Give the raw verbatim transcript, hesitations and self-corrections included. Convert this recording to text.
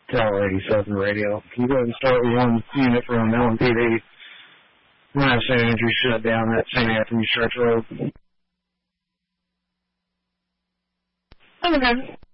Tower eighty-seven radio. Can you go ahead and start with one unit from L M P D? We're going to Saint Andrew shut down that Saint Anthony Church Road. Okay.